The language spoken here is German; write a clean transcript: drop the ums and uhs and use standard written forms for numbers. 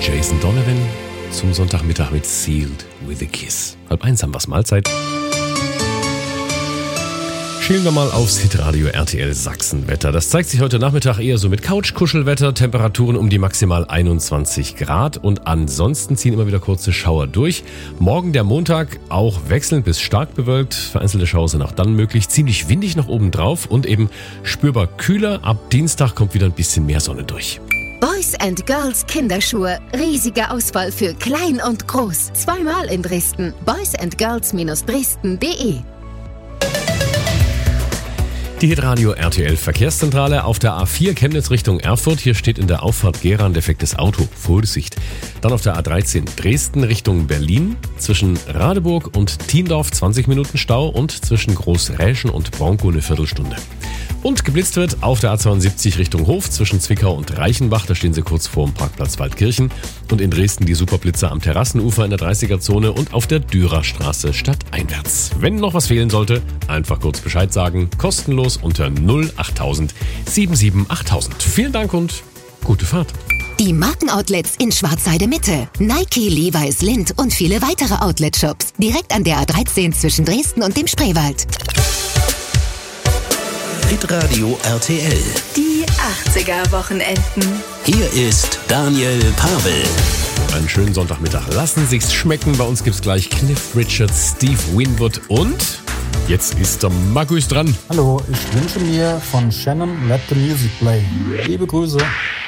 Jason Donovan zum Sonntagmittag mit Sealed with a Kiss. 12:30 haben wir's, Mahlzeit. Schielen wir mal aufs Hitradio RTL Sachsenwetter. Das zeigt sich heute Nachmittag eher so mit Couch-Kuschelwetter, Temperaturen um die maximal 21 Grad und ansonsten ziehen immer wieder kurze Schauer durch. Morgen der Montag auch wechselnd bis stark bewölkt, vereinzelte Schauer sind auch dann möglich, ziemlich windig noch oben drauf und eben spürbar kühler. Ab Dienstag kommt wieder ein bisschen mehr Sonne durch. Boys & Girls Kinderschuhe. Riesige Auswahl für klein und groß. Zweimal in Dresden. boysandgirls-dresden.de. Die Hitradio RTL Verkehrszentrale auf der A4 Chemnitz Richtung Erfurt. Hier steht in der Auffahrt Gera ein defektes Auto. Vorsicht. Dann auf der A13 Dresden Richtung Berlin. Zwischen Radeburg und Thiendorf 20 Minuten Stau und zwischen Großräschen und Bronkow eine Viertelstunde. Und geblitzt wird auf der A72 Richtung Hof zwischen Zwickau und Reichenbach. Da stehen sie kurz vor dem Parkplatz Waldkirchen. Und in Dresden die Superblitzer am Terrassenufer in der 30er-Zone und auf der Dürerstraße stadteinwärts. Wenn noch was fehlen sollte, einfach kurz Bescheid sagen. Kostenlos unter 08000 77 8000. Vielen Dank und gute Fahrt. Die Markenoutlets in Schwarzheide Mitte. Nike, Levi's, Lindt und viele weitere Outlet-Shops. Direkt an der A13 zwischen Dresden und dem Spreewald. Hitradio RTL. Die 80er-Wochenenden. Hier ist Daniel Pavel. Einen schönen Sonntagmittag. Lassen sich's schmecken. Bei uns gibt's gleich Cliff Richards, Steve Winwood und jetzt ist der Markus dran. Hallo, ich wünsche mir von Shannon Let the Music Play. Liebe Grüße.